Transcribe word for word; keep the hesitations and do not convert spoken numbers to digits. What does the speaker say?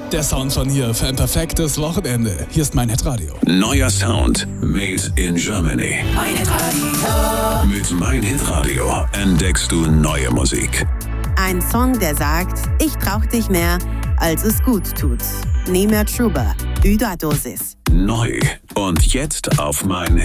Der Sound von hier für ein perfektes Wochenende. Hier ist mein Hitradio. Neuer Sound made in Germany. Mein Hitradio. Mit Mein Hitradio entdeckst du neue Musik. Ein Song, der sagt, ich brauch dich mehr, als es gut tut. Nie mehr drüber. Überdosis. Neu. Und jetzt auf mein